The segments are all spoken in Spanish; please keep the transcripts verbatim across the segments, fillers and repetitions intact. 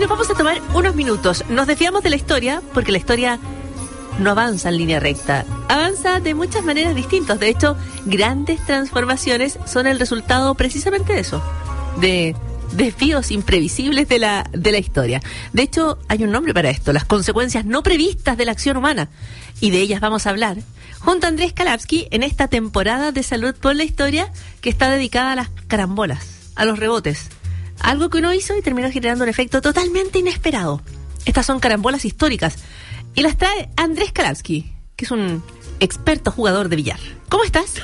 nos vamos a tomar unos minutos. Nos desviamos de la historia porque la historia no avanza en línea recta. Avanza de muchas maneras distintas. De hecho, grandes transformaciones son el resultado precisamente de eso. De desvíos imprevisibles de la, de la historia. De hecho, hay un nombre para esto. Las consecuencias no previstas de la acción humana. Y de ellas vamos a hablar junto a Andrés Kalavsky en esta temporada de Salud por la Historia que está dedicada a las carambolas, a los rebotes. Algo que uno hizo y terminó generando un efecto totalmente inesperado. Estas son carambolas históricas. Y las trae Andrés Kalavsky, que es un experto jugador de billar. ¿Cómo estás?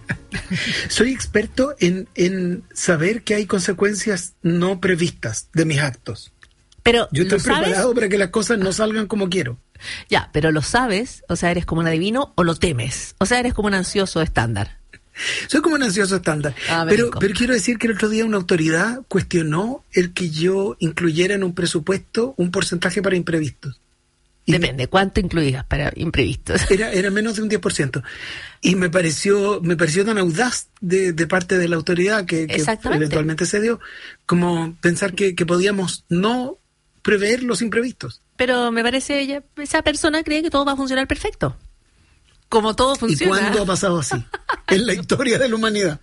Soy experto en, en saber que hay consecuencias no previstas de mis actos. Pero yo estoy preparado sabes? para que las cosas no salgan como quiero. Ya, pero lo sabes, o sea, eres como un adivino o lo temes. O sea, eres como un ansioso estándar. Soy como un ansioso estándar. Ah, pero, pero quiero decir que el otro día una autoridad cuestionó el que yo incluyera en un presupuesto un porcentaje para imprevistos. Y Depende, ¿cuánto incluías para imprevistos? Era, era menos de un diez por ciento. Y me pareció, me pareció tan audaz de, de parte de la autoridad que, que eventualmente se dio, como pensar que, que podíamos no prever los imprevistos. Pero me parece, ella, esa persona cree que todo va a funcionar perfecto. Como todo funciona. ¿Y cuándo ha pasado así? En la historia de la humanidad.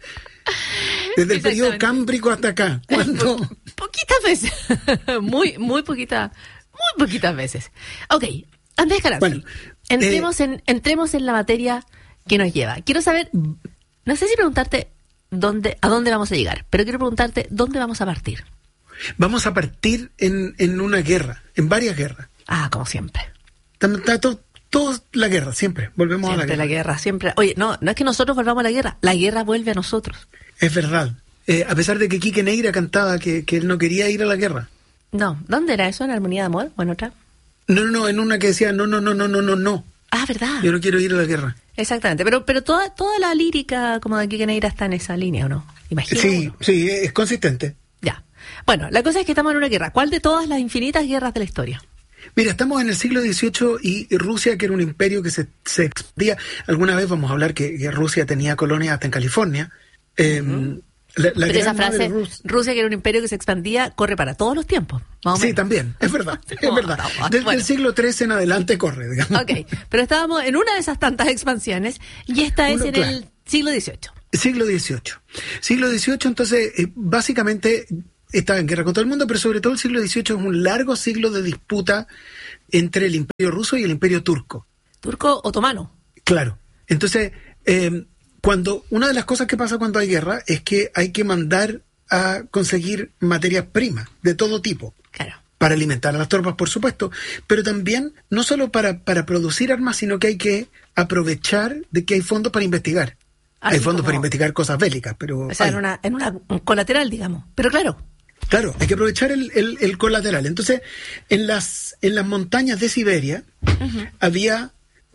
Desde el periodo cámbrico hasta acá. ¿Cuándo? Po- poquitas veces. muy, muy poquitas. Muy poquitas veces. Ok, Andrés Kalavsky, bueno, entremos, eh, en, entremos en la materia que nos lleva. Quiero saber, no sé si preguntarte dónde, a dónde vamos a llegar, pero quiero preguntarte dónde vamos a partir. Vamos a partir en, en una guerra, en varias guerras. Ah, como siempre. Está todo, todo la guerra, siempre. Volvemos siempre a la guerra. la guerra, siempre. Oye, no, no es que nosotros volvamos a la guerra, la guerra vuelve a nosotros. Es verdad. Eh, a pesar de que Quique Neira cantaba que, que él no quería ir a la guerra. No, ¿dónde era eso? ¿En Armonía de Amor o en otra? No, no, no, en una que decía no, no, no, no, no, no, no. Ah, ¿verdad? Yo no quiero ir a la guerra. Exactamente, pero pero toda toda la lírica como de Quique Neira está en esa línea, ¿o no? Imagino. Sí, sí, es consistente. Ya. Bueno, la cosa es que estamos en una guerra. ¿Cuál de todas las infinitas guerras de la historia? Mira, estamos en el siglo dieciocho y Rusia, que era un imperio que se, se expandía. Alguna vez vamos a hablar que, que Rusia tenía colonias hasta en California. Eh, uh-huh. La, la Pero esa frase, Rus- Rusia que era un imperio que se expandía, corre para todos los tiempos. Sí, también, es verdad, es no, verdad. No, no, Desde bueno. el siglo trece en adelante corre, digamos. Ok, pero estábamos en una de esas tantas expansiones y esta es Uno, en claro. el siglo dieciocho. Siglo dieciocho. Siglo dieciocho, entonces, eh, básicamente estaba en guerra con todo el mundo, pero sobre todo el siglo dieciocho es un largo siglo de disputa entre el imperio ruso y el imperio turco. ¿Turco otomano? Claro. Entonces, eh, Cuando una de las cosas que pasa cuando hay guerra es que hay que mandar a conseguir materias primas de todo tipo. Claro. Para alimentar a las tropas, por supuesto, pero también no solo para, para producir armas, sino que hay que aprovechar de que hay fondos para investigar. Así hay fondos como... para investigar cosas bélicas, pero... O sea, hay. en una, en una un colateral, digamos. Pero claro. Claro, hay que aprovechar el, el, el colateral. Entonces, en las, en las montañas de Siberia uh-huh. había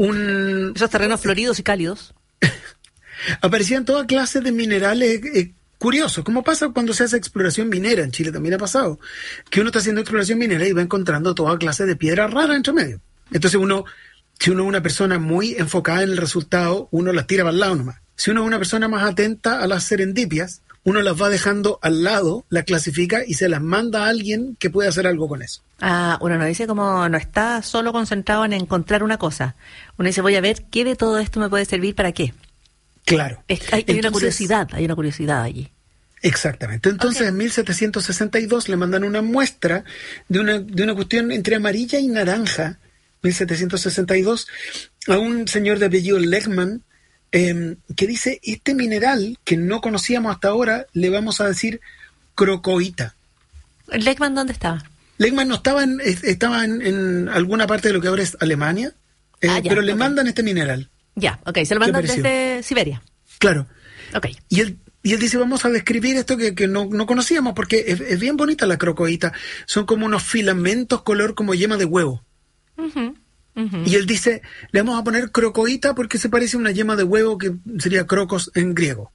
un... Esos terrenos floridos y cálidos. Aparecían toda clase de minerales eh, curiosos, como pasa cuando se hace exploración minera. En Chile también ha pasado, que uno está haciendo exploración minera y va encontrando toda clase de piedras raras entre medio. Entonces uno, si uno es una persona muy enfocada en el resultado, uno las tira para el lado nomás. Si uno es una persona más atenta a las serendipias, uno las va dejando al lado, las clasifica y se las manda a alguien que pueda hacer algo con eso. Ah, uno no dice como no está solo concentrado en encontrar una cosa. Uno dice, voy a ver qué de todo esto me puede servir para qué. Claro. Es, hay, hay Entonces, una curiosidad, hay una curiosidad allí. Exactamente. Entonces, okay. en mil setecientos sesenta y dos le mandan una muestra de una, de una cuestión entre amarilla y naranja, mil setecientos sesenta y dos, a un señor de apellido Legman, eh, que dice, este mineral que no conocíamos hasta ahora, le vamos a decir crocoíta. ¿Legman dónde estaba? Legman no estaba en, estaba en, en alguna parte de lo que ahora es Alemania, eh, ah, ya, pero le okay. mandan este mineral. Ya, ok, se lo mandan desde Siberia. Claro. Ok. Y él, y él dice, vamos a describir esto que, que no, no conocíamos, porque es, es bien bonita la crocoíta. Son como unos filamentos color como yema de huevo. Uh-huh, uh-huh. Y él dice, le vamos a poner crocoíta porque se parece a una yema de huevo que sería crocos en griego.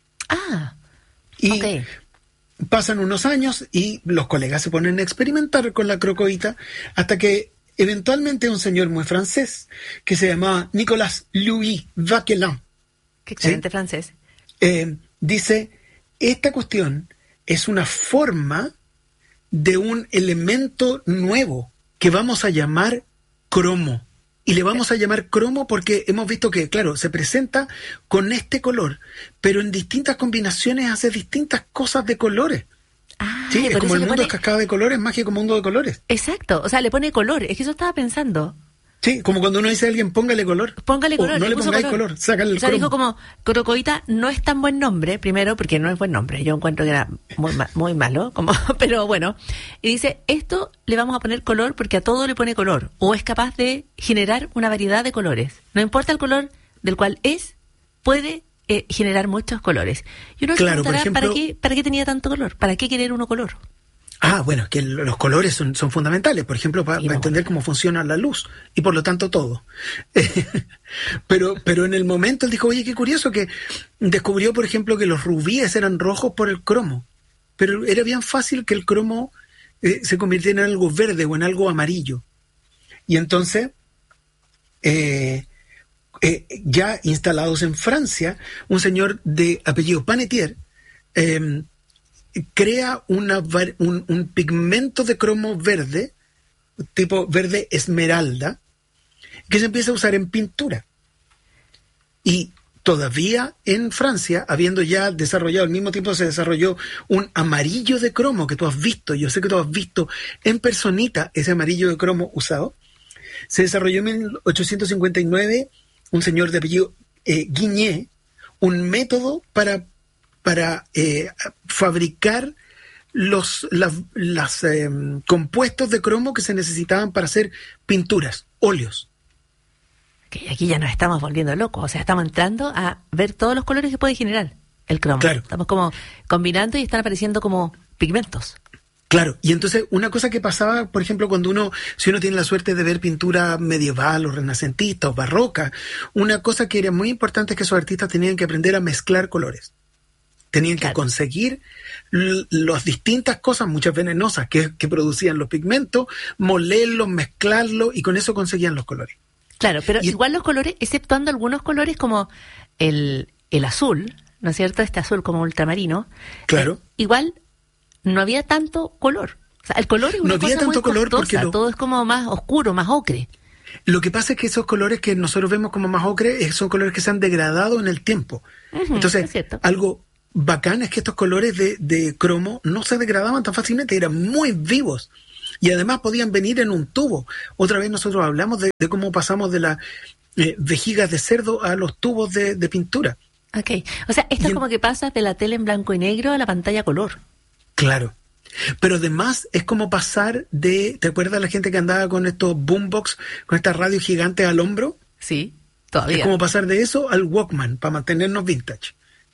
Ah, y ok. Pasan unos años y los colegas se ponen a experimentar con la crocoíta hasta que eventualmente un señor muy francés que se llamaba Nicolas Louis Vauquelin, qué excelente ¿sí? francés, eh, dice, esta cuestión es una forma de un elemento nuevo que vamos a llamar cromo. Y le vamos a llamar cromo porque hemos visto que, claro, se presenta con este color, pero en distintas combinaciones hace distintas cosas de colores. Ah, sí, es como el mundo pone... es cascada de colores, mágico mundo de colores. Exacto, o sea, le pone color, es que eso estaba pensando. Sí, como cuando uno dice a alguien, póngale color. Póngale color. O no le pongáis color, color sácale el O sea, cromo. dijo como, Crocoita no es tan buen nombre, primero, porque no es buen nombre. Yo encuentro que era muy, ma- muy malo, como, pero bueno. Y dice, esto le vamos a poner color porque a todo le pone color. O es capaz de generar una variedad de colores. No importa el color del cual es, puede eh, generar muchos colores. Y uno Claro, se preguntará, por ejemplo, ¿para qué, ¿para qué tenía tanto color? ¿Para qué querer uno color? Ah, bueno, es que los colores son, son fundamentales, por ejemplo, para, para entender cómo funciona la luz y por lo tanto todo. pero, pero en el momento él dijo, oye, qué curioso que descubrió, por ejemplo, que los rubíes eran rojos por el cromo, pero era bien fácil que el cromo eh, se convirtiera en algo verde o en algo amarillo. Y entonces, eh, eh, ya instalados en Francia, un señor de apellido Panetier, eh, crea una, un, un pigmento de cromo verde, tipo verde esmeralda, que se empieza a usar en pintura. Y todavía en Francia, habiendo ya desarrollado, al mismo tiempo se desarrolló un amarillo de cromo que tú has visto, yo sé que tú has visto en personita ese amarillo de cromo usado. Se desarrolló en mil ochocientos cincuenta y nueve un señor de apellido eh, Guigné, un método para para eh, fabricar los las, las eh, compuestos de cromo que se necesitaban para hacer pinturas, óleos. Okay, aquí ya nos estamos volviendo locos, o sea, estamos entrando a ver todos los colores que puede generar el cromo. Claro. Estamos como combinando y están apareciendo como pigmentos. Claro, y entonces una cosa que pasaba, por ejemplo, cuando uno, si uno tiene la suerte de ver pintura medieval o renacentista o barroca, una cosa que era muy importante es que esos artistas tenían que aprender a mezclar colores. Tenían claro. que conseguir l- las distintas cosas, muchas venenosas, que, que producían los pigmentos, molerlos, mezclarlos, y con eso conseguían los colores. Claro, pero y, igual los colores, exceptuando algunos colores como el, el azul, ¿no es cierto? Este azul como ultramarino. Claro. Eh, igual no había tanto color. O sea, el color es una no había cosa tanto muy color costosa, porque lo... todo es como más oscuro, más ocre. Lo que pasa es que esos colores que nosotros vemos como más ocre son colores que se han degradado en el tiempo. Uh-huh, Entonces, es algo bacán es que estos colores de, de cromo no se degradaban tan fácilmente, eran muy vivos. Y además podían venir en un tubo. Otra vez nosotros hablamos de, de cómo pasamos de las eh, vejigas de cerdo a los tubos de, de pintura. Ok, o sea, esto y es en... como que pasas de la tele en blanco y negro a la pantalla color. Claro. Pero además es como pasar de... ¿Te acuerdas la gente que andaba con estos boombox, con estas radios gigantes al hombro? Sí, todavía. Es como pasar de eso al Walkman, para mantenernos vintage.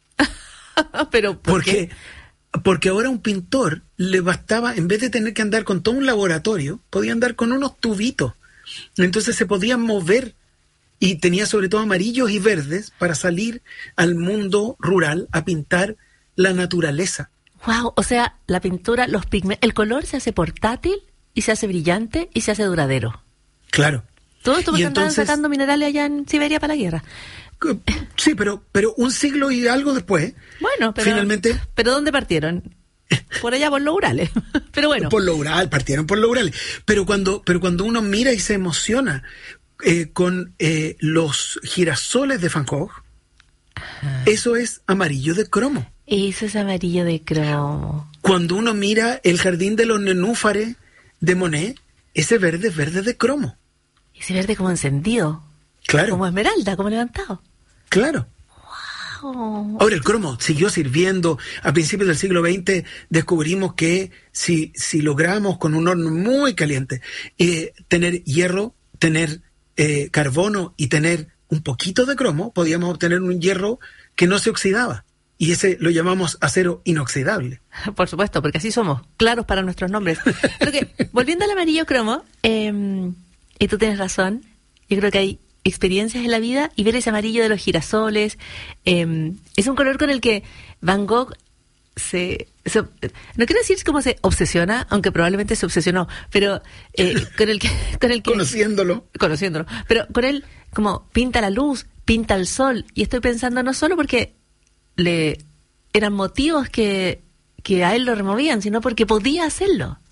Pero ¿por porque, qué? Porque ahora a un pintor le bastaba, en vez de tener que andar con todo un laboratorio, podía andar con unos tubitos. Entonces se podían mover y tenía sobre todo amarillos y verdes para salir al mundo rural a pintar la naturaleza. Wow, o sea, la pintura, los pigmentos, el color se hace portátil y se hace brillante y se hace duradero. Claro. Todo esto porque entonces, andaban sacando minerales allá en Siberia para la guerra. Sí, pero, pero un siglo y algo después. Bueno, pero. Finalmente. ¿Pero dónde partieron? Por allá, por los Urales. Pero bueno. Por los Urales, partieron por los Urales. Pero cuando, pero cuando uno mira y se emociona eh, con eh, los girasoles de Van Gogh, ajá, eso es amarillo de cromo. Eso es amarillo de cromo. Cuando uno mira el jardín de los nenúfares de Monet, ese verde es verde de cromo. Ese verde como encendido. Claro. Como esmeralda, como levantado. Claro. Wow. Ahora, el cromo siguió sirviendo. A principios del siglo veinte descubrimos que si, si logramos con un horno muy caliente eh, tener hierro, tener eh, carbono y tener un poquito de cromo, podíamos obtener un hierro que no se oxidaba. Y ese lo llamamos acero inoxidable. Por supuesto, porque así somos, claros para nuestros nombres. Pero que, volviendo al amarillo cromo, eh, y tú tienes razón, yo creo que hay experiencias en la vida y ver ese amarillo de los girasoles, eh, es un color con el que Van Gogh se, se... No quiero decir cómo se obsesiona, aunque probablemente se obsesionó, pero eh, con el que... Con el que conociéndolo. Conociéndolo. Pero con él, como pinta la luz, pinta el sol, y estoy pensando no solo porque le eran motivos que, que a él lo removían, sino porque podía hacerlo.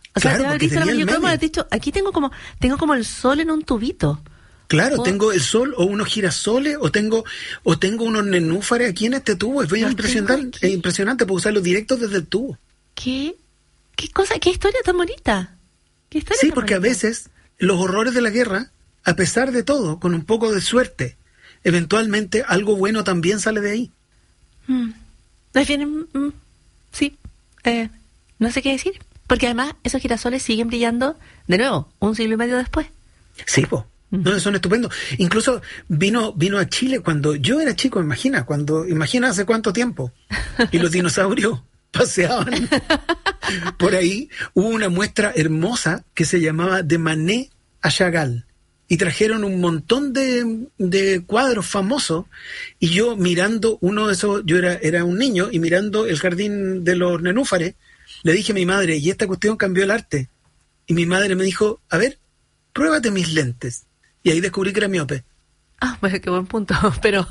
O sea, Claro, te haber porque visto el tenía el amarillo cromo, medio. has dicho, aquí tengo como, tengo como el sol en un tubito. Claro, Oh. tengo el sol o unos girasoles o tengo o tengo unos nenúfares aquí en este tubo. Es bien Los impresionante, tengo aquí. es impresionante porque usarlos directos desde el tubo. ¿Qué? ¿Qué cosa? ¿Qué historia tan bonita? ¿Qué historia Sí, tan porque a bonita? veces los horrores de la guerra, a pesar de todo, con un poco de suerte, eventualmente algo bueno también sale de ahí. Mm. Es bien, mm, sí, eh, no sé qué decir. Porque además esos girasoles siguen brillando de nuevo, un siglo y medio después. Sí, po. No, son estupendos. Incluso vino vino a Chile cuando yo era chico, imagina, cuando imagina hace cuánto tiempo. Y los dinosaurios paseaban por ahí. Hubo una muestra hermosa que se llamaba De Manet a Chagall. Y trajeron un montón de, de cuadros famosos. Y yo mirando uno de esos, yo era, era un niño, y mirando el jardín de los nenúfares, le dije a mi madre, y esta cuestión cambió el arte. Y mi madre me dijo, a ver, pruébate mis lentes. Y ahí descubrí que era miope. Ah, bueno, qué buen punto, pero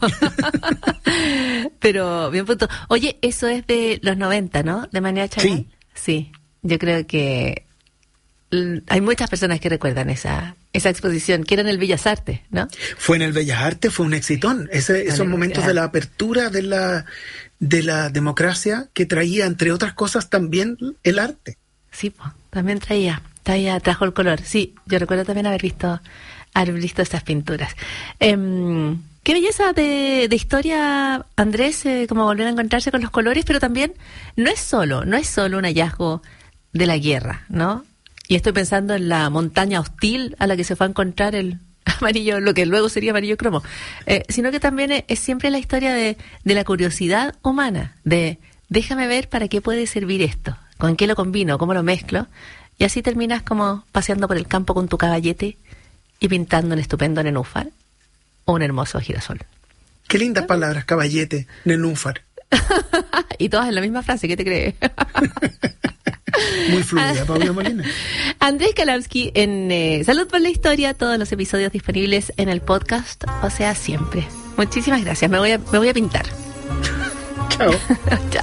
pero bien punto. Oye, eso es de los noventa, ¿no? De manera Chagall. Sí. Sí, yo creo que l- hay muchas personas que recuerdan esa esa exposición, que era en el Bellas Artes, ¿no? Fue en el Bellas Artes, fue un exitón. Ese, esos Vale, momentos ya. de la apertura de la, de la democracia que traía, entre otras cosas, también el arte. Sí, po, también traía, traía, trajo el color. Sí, yo recuerdo también haber visto, haber visto estas pinturas. Em, qué belleza de, de historia, Andrés, eh, como volver a encontrarse con los colores, pero también no es solo, no es solo un hallazgo de la guerra, ¿no? Y estoy pensando en la montaña hostil a la que se fue a encontrar el amarillo, lo que luego sería amarillo cromo, eh, sino que también es, es siempre la historia de, de la curiosidad humana, de déjame ver para qué puede servir esto, con qué lo combino, cómo lo mezclo, y así terminas como paseando por el campo con tu caballete y pintando un estupendo nenúfar o un hermoso girasol. Qué lindas palabras, caballete, nenúfar. Y todas en la misma frase, ¿qué te crees? Muy fluida, Paula Molina. Andrés Kalamsky en eh, Salud por la Historia, todos los episodios disponibles en el podcast, o sea, siempre. Muchísimas gracias, me voy a, me voy a pintar. Chao. Chao.